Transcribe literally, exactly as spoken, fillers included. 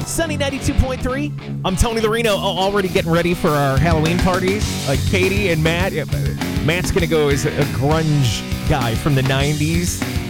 Sunny ninety-two point three. I'm Tony Lorino, already getting ready for our Halloween parties. Like Katie and Matt. Matt's going to go as a grunge guy from the nineties.